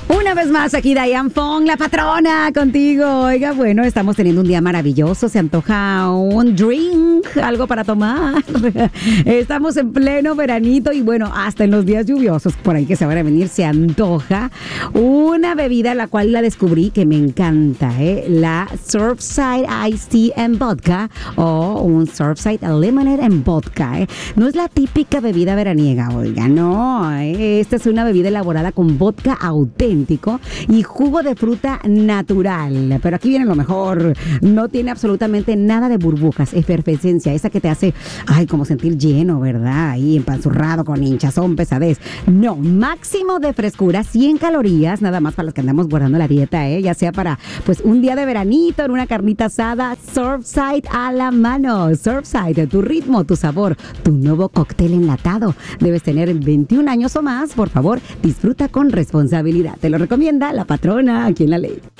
Una vez más aquí Diane Fong, la patrona, contigo. Oiga, bueno, estamos teniendo un día maravilloso. Se antoja un drink, algo para tomar. Estamos en pleno veranito y bueno, hasta en los días lluviosos por ahí que se van a venir, se antoja una bebida la cual la descubrí que me encanta, la Surfside Iced Tea and Vodka o un Surfside Lemonade and Vodka. No es la típica bebida veraniega, oiga, no. Esta es una bebida elaborada con vodka auténtico y jugo de fruta natural. Pero aquí viene lo mejor. No tiene absolutamente nada de burbujas, efervescencia, esa que te hace, como sentir lleno, ¿verdad? Ahí empanzurrado con hinchazón, pesadez. No, máximo de frescura, 100 calorías, nada más para los que andamos guardando la dieta, ya sea para, pues, un día de veranito, en una carnita asada. Surfside a la mano. Surfside, tu ritmo, tu sabor, tu nuevo cóctel enlatado. Debes tener 21 años o más, por favor, disfruta con responsabilidad. Te lo recomienda la patrona aquí en La Ley.